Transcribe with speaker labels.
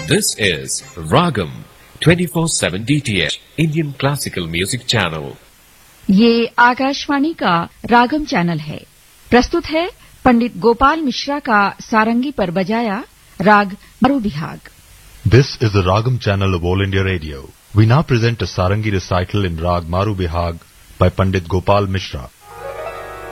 Speaker 1: This is Ragam 24/7 DTH Indian Classical Music Channel.
Speaker 2: ये आकाशवाणी का रागम channel है। प्रस्तुत है पंडित गोपाल मिश्रा का सारंगी पर बजाया राग मारू Bihag.
Speaker 3: This is the Ragam channel of All India Radio. We now present a sarangi recital in Rag Maru Bihag by Pandit Gopal Mishra.